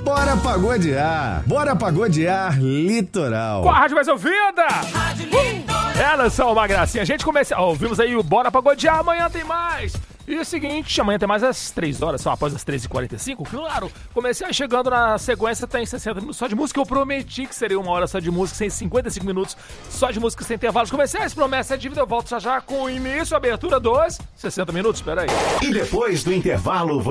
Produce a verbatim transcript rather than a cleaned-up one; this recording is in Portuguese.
Bora pagodear. Bora pagodear Litoral. Com a rádio mais ouvida. Rádio Litoral. Elas são uma gracinha. A gente começa... Ó, ouvimos aí o Bora pagodear. Amanhã tem mais. E o seguinte, amanhã tem mais às três horas, só após as treze e quarenta e cinco. Claro, comecei chegando na sequência, tem sessenta minutos só de música. Eu prometi que seria uma hora só de música, sem cinquenta e cinco minutos só de música, sem intervalos comerciais. Promessa é dívida, eu volto já já com o início, a abertura dos sessenta minutos. Espera aí. E depois do intervalo,